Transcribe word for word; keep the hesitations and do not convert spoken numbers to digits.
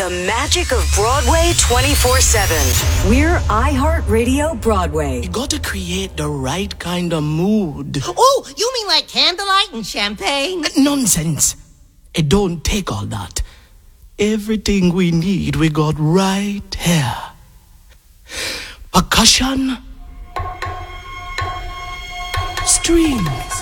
The magic of Broadway twenty-four seven. We're iHeartRadio Broadway. You got to create the right kind of mood. Oh, you mean like candlelight and champagne? Nonsense. It don't take all that. Everything we need, we got right here. Percussion, strings,